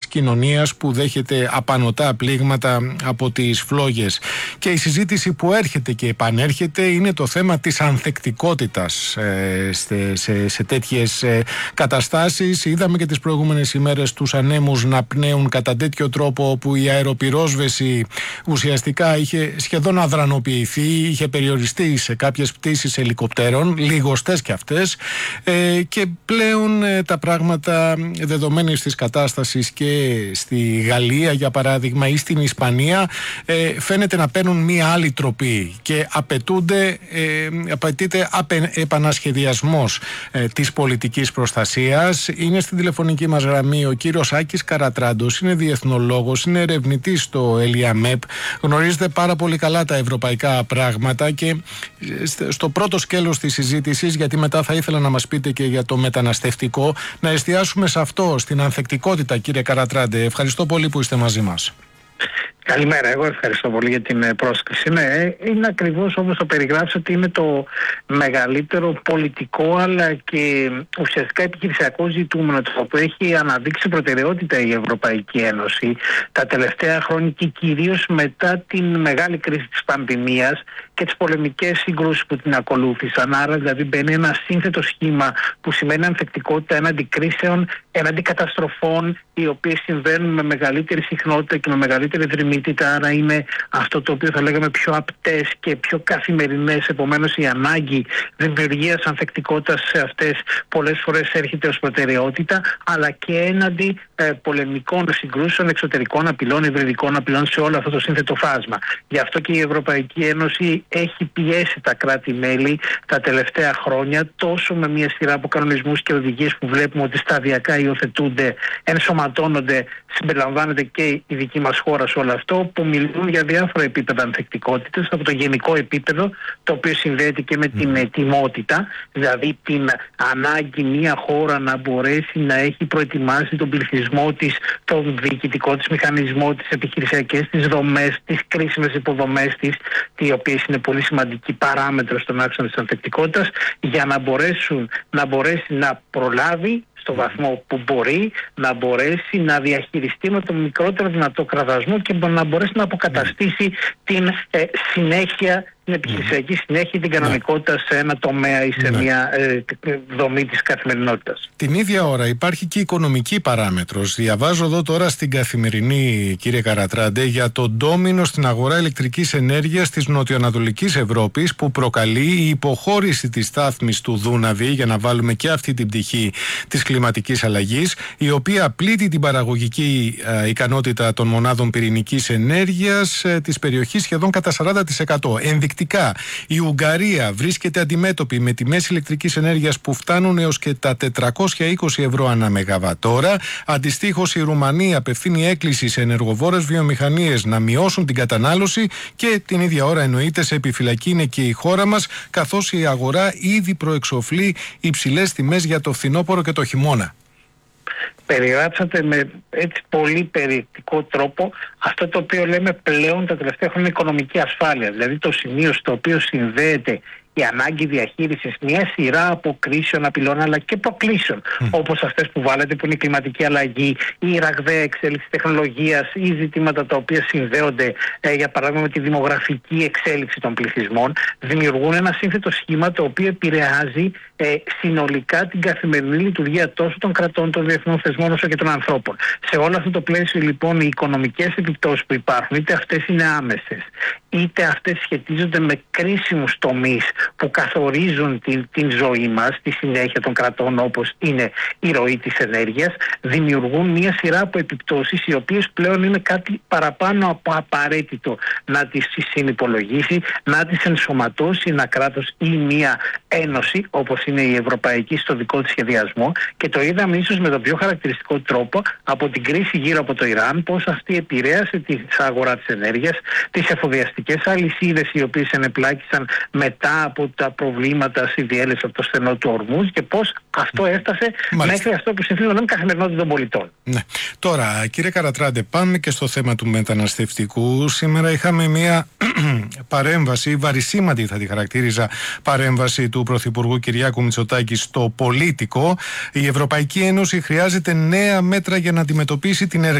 κοινωνίας που δέχεται απανωτά πλήγματα από τις φλόγες. Και η συζήτηση που έρχεται και επανέρχεται είναι το θέμα της ανθεκτικότητας σε τέτοιες καταστάσεις. Είδαμε και τις προηγούμενες ημέρες τους ανέμους να πνέουν κατά τέτοιο τρόπο που η αεροπυρόσβεση ουσιαστικά είχε σχεδόν αδρανοποιηθεί, είχε περιοριστεί σε κάποιες πτήσεις ελικοπτέρων, λιγοστές κι αυτές, και πλέον τα πράγματα δεδομένης της κατάστασης και στη Γαλλία για παράδειγμα ή στην Ισπανία φαίνεται να παίρνουν μία άλλη τροπή και απαιτείται επανασχεδιασμός της πολιτικής προστασίας. Είναι στην τηλεφωνική μας γραμμή ο κύριος Άκης Καρατράντος, είναι διεθνολόγος, είναι ερευνητής στο ΕΛΙΑΜΕΠ, γνωρίζετε πάρα πολύ καλά τα ευρωπαϊκά πράγματα και στο πρώτο σκέλος της συζήτησης, γιατί μετά θα ήθελα να μας πείτε και για το μεταναστευτικό, να εστιάσουμε σε αυτό, στην ανθεκτικότητα, κύριε Καρατράντε. Ευχαριστώ πολύ που είστε μαζί μας. Καλημέρα, εγώ ευχαριστώ πολύ για την πρόσκληση. Ναι, είναι ακριβώς όπως το περιγράψατε, ότι είναι το μεγαλύτερο πολιτικό αλλά και ουσιαστικά επιχειρησιακό ζητούμενο, το οποίο έχει αναδείξει προτεραιότητα η Ευρωπαϊκή Ένωση τα τελευταία χρόνια και κυρίως μετά την μεγάλη κρίση της πανδημίας και τις πολεμικές συγκρούσεις που την ακολούθησαν. Άρα δηλαδή μπαίνει ένα σύνθετο σχήμα που σημαίνει ανθεκτικότητα έναντι κρίσεων, έναντι καταστροφών, οι οποίες συμβαίνουν με μεγαλύτερη συχνότητα και με μεγαλύτερη δρυμύτητα. Άρα είναι αυτό το οποίο θα λέγαμε πιο απτές και πιο καθημερινές. Επομένως η ανάγκη δημιουργίας ανθεκτικότητας σε αυτές πολλές φορές έρχεται ως προτεραιότητα, αλλά και έναντι πολεμικών συγκρούσεων, εξωτερικών απειλών, υβριδικών απειλών σε όλο αυτό το σύνθετο φάσμα. Γι' αυτό και η Ευρωπαϊκή Ένωση έχει πιέσει τα κράτη-μέλη τα τελευταία χρόνια, τόσο με μια σειρά από κανονισμούς και οδηγίες που βλέπουμε ότι σταδιακά υιοθετούνται, ενσωματώνονται, συμπεριλαμβάνεται και η δική μας χώρα σε όλο αυτό, που μιλούν για διάφορα επίπεδα ανθεκτικότητας, από το γενικό επίπεδο, το οποίο συνδέεται και με την ετοιμότητα, δηλαδή την ανάγκη μια χώρα να μπορέσει να έχει προετοιμάσει τον πληθυσμό της, τον διοικητικό της μηχανισμό, τις επιχειρησιακές της δομές, τις κρίσιμες υποδομές της, οι οποίες είναι πολύ σημαντική παράμετρο στον άξονα της ανθεκτικότητας, για να μπορέσει να προλάβει στο βαθμό που μπορεί, να μπορέσει να διαχειριστεί με τον μικρότερο δυνατό κραδασμό και να μπορέσει να αποκαταστήσει την συνέχεια, την επιχειρησιακή συνέχεια, την κανονικότητα σε ένα τομέα ή σε μια δομή της καθημερινότητας. Την ίδια ώρα υπάρχει και οικονομική παράμετρος. Διαβάζω εδώ τώρα στην Καθημερινή, κύριε Καρατράντε, για το ντόμινο στην αγορά ηλεκτρικής ενέργειας της νοτιοανατολικής Ευρώπης που προκαλεί η υποχώρηση της στάθμης του Δούναβη, για να βάλουμε και αυτή την πτυχή της κλιματικής αλλαγής, η οποία πλήττει την παραγωγική ικανότητα των μονάδων πυρηνικής ενέργειας της περιοχής σχεδόν κατά 40%. Ενδεικτικά, η Ουγγαρία βρίσκεται αντιμέτωπη με τιμές ηλεκτρικής ενέργειας που φτάνουν έως και τα 420 ευρώ ανά μεγαβατόρα. Αντιστοίχως, η Ρουμανία απευθύνει έκκληση σε ενεργοβόρες βιομηχανίες να μειώσουν την κατανάλωση και την ίδια ώρα εννοείται σε επιφυλακή είναι και η χώρα μας, καθώς η αγορά ήδη προεξοφλεί υψηλές τιμές για το φθινόπωρο και το χειμώνα. Περιγράψατε με έτσι πολύ περιεκτικό τρόπο αυτό το οποίο λέμε πλέον τα τελευταία χρόνια οικονομική ασφάλεια. Δηλαδή το σημείο στο οποίο συνδέεται η ανάγκη διαχείρισης μια σειρά από κρίσεων, απειλών αλλά και προκλήσεων, όπως αυτές που βάλετε, που είναι η κλιματική αλλαγή, η ραγδαία εξέλιξη τεχνολογίας ή ζητήματα τα οποία συνδέονται για παράδειγμα με τη δημογραφική εξέλιξη των πληθυσμών, δημιουργούν ένα σύνθετο σχήμα το οποίο επηρεάζει συνολικά την καθημερινή λειτουργία τόσο των κρατών, των διεθνών θεσμών όσο και των ανθρώπων. Σε όλο αυτό το πλαίσιο λοιπόν οι οικονομικές επιπτώσεις που υπάρχουν, είτε αυτές είναι άμεσες, είτε αυτές σχετίζονται με κρίσιμους τομείς που καθορίζουν την ζωή μας, τη συνέχεια των κρατών, όπως είναι η ροή της ενέργειας, δημιουργούν μια σειρά από επιπτώσεις οι οποίες πλέον είναι κάτι παραπάνω από απαραίτητο να τις συνυπολογίσει, να τις ενσωματώσει ένα κράτος ή μια ένωση όπως είναι η Ευρωπαϊκή στο δικό της σχεδιασμό, και το είδαμε ίσως με τον πιο χαρακτηριστικό τρόπο από την κρίση γύρω από το Ιράν, πώς αυτή επηρέασε την αγορά της ενέργειας, τις εφοδιαστικές αλυσίδες οι οποίες ενεπλάκησαν μετά από τα προβλήματα στη διέλευση από το στενό του Ορμούζ και πώς αυτό έφτασε μέχρι αυτό που συνηθίζουμε να λέμε καθημερινότητα των πολιτών. Ναι. Τώρα, κύριε Καρατράντε, πάμε και στο θέμα του μεταναστευτικού. Σήμερα είχαμε μια παρέμβαση, βαρισίματη θα τη χαρακτήριζα, παρέμβαση του Πρωθυπουργού Κυριάκου Μητσοτάκη στο Πολίτικο. Η Ευρωπαϊκή Ένωση χρειάζεται νέα μέτρα για να αντιμετωπίσει την